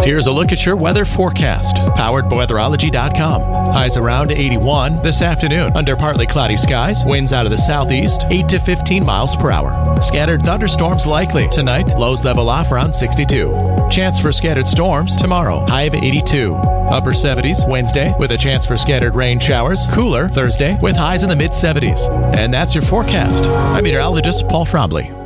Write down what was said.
Here's a look at your weather forecast, powered by weatherology.com. Highs around 81 this afternoon under partly cloudy skies, winds out of the southeast, 8 to 15 miles per hour. Scattered thunderstorms likely tonight, lows level off around 62. Chance for scattered storms tomorrow, high of 82. Upper 70s Wednesday with a chance for scattered rain showers. Cooler Thursday with highs in the mid 70s. And that's your forecast. I'm meteorologist Paul Trombley.